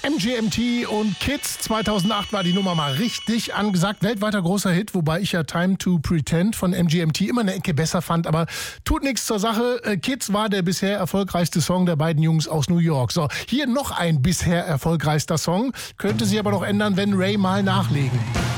MGMT und Kids. 2008 war die Nummer mal richtig angesagt. Weltweiter großer Hit, wobei ich ja Time to Pretend von MGMT immer eine Ecke besser fand. Aber tut nichts zur Sache. Kids war der bisher erfolgreichste Song der beiden Jungs aus New York. So, hier noch ein bisher erfolgreichster Song. Könnte sich aber noch ändern, wenn Ray mal nachlegen.